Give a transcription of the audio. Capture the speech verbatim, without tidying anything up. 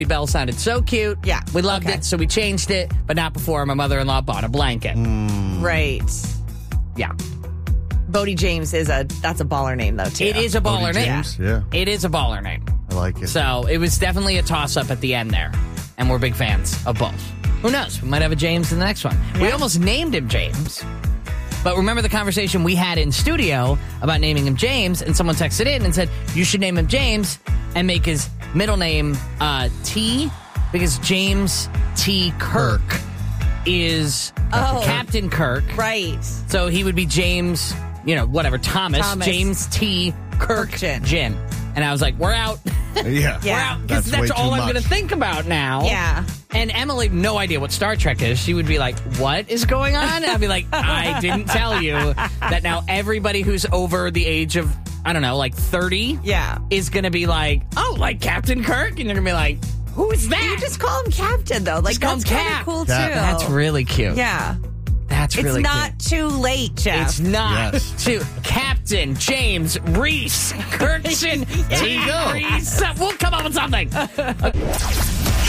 Bell sounded so cute. Yeah, We loved okay. it, so we changed it, but not before my mother-in-law bought a blanket. Right. Yeah. Bodie James is a, that's a baller name, though, too. It is a baller Bodie name. James, yeah. It is a baller name. I like it. So it was definitely a toss-up at the end there, and we're big fans of both. Who knows? We might have a James in the next one. We Yeah. almost named him James. But remember the conversation we had in studio about naming him James, and someone texted in and said, you should name him James and make his middle name uh, T, because James T. Kirk is Oh. Captain Kirk. Right. So he would be James, you know, whatever, Thomas, Thomas. James T. Kirk Kirkgin. Gin. And I was like, we're out. Yeah. Yeah. We're out. Because That's way that's, all too I'm much. going to think about now. Yeah. And Emily, no idea what Star Trek is. She would be like, what is going on? And I'd be like, I didn't tell you that now everybody who's over the age of, I don't know, like thirty Yeah. is going to be like, oh, like Captain Kirk? And you're going to be like, who is that? You just call him Captain, though. Like, Just call that's him kind Cap. of cool, Cap. too. That's really cute. Yeah. That's It's really not cute. too late, Jeff. It's not. Yes. To Captain James Reese Kirkson. There you T. go. Reese. We'll come up with something.